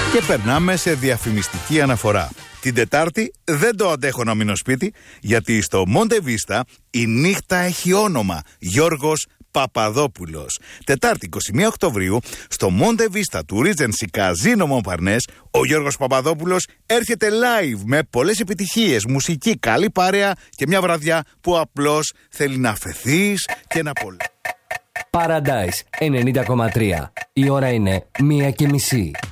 Και περνάμε σε διαφημιστική αναφορά. Την Τετάρτη δεν το αντέχω να μείνω σπίτι, γιατί στο Monte Vista η νύχτα έχει όνομα. Γιώργος Παπαδόπουλος. Τετάρτη 21 Οκτωβρίου στο Monte Vista του Regency Casino Montparnasse ο Γιώργος Παπαδόπουλος έρχεται live με πολλές επιτυχίες, μουσική, καλή παρέα και μια βραδιά που απλώς θέλει να αφαιθείς και να Paradise 90,3. Η ώρα είναι 1:30.